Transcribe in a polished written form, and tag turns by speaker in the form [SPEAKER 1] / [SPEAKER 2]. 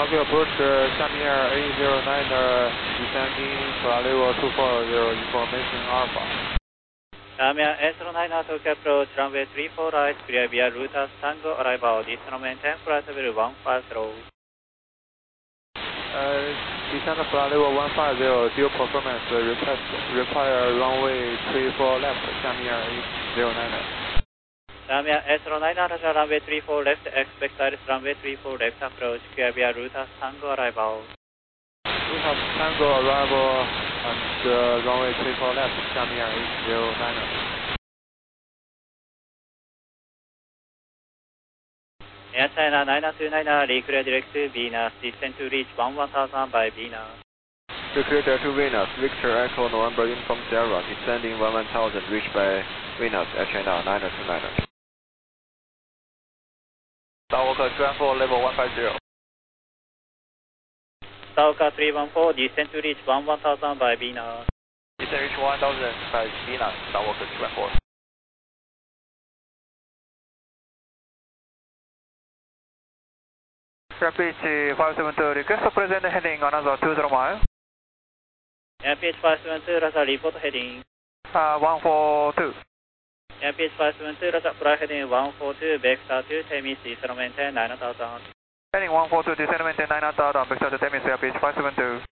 [SPEAKER 1] Copy approach Shamir A09 descending flight level 240 information Alpha.
[SPEAKER 2] Shamir A09 Tokyo approach runway 34 right, clear via route Tango arrival, descent maintain flight level 150.
[SPEAKER 1] Descent flight level 150, due performance request, require runway 34 left, Shamir A09.
[SPEAKER 2] Shamir S09 Roger, runway 34 left, expect iris runway 34 left approach, clear via route Tango arrival.
[SPEAKER 1] Route Tango arrival and runway 34 left, Shamir A09.
[SPEAKER 2] Air China 929, reclear direct to Venus, descend to reach 1000 by Venus.
[SPEAKER 1] Reclear to Venus, Victor Echo November Uniform Sierra, descending 1000, reached by Venus, Air China 929. Skywalker 314, level 150.
[SPEAKER 2] Skywalker 314, descend to reach 1000 by Venus.
[SPEAKER 1] Descend reach 1000 by Venus, Skywalker 314. Rapid 572, request present heading another 20 mile.
[SPEAKER 2] MPH 572, Roger, report heading.
[SPEAKER 1] 142.
[SPEAKER 2] MPH 572, Roger, fly heading 142, vector to Temis, descent maintain 9000.
[SPEAKER 1] Heading 142, descent maintain 9000, vector to Temis, MPH 572.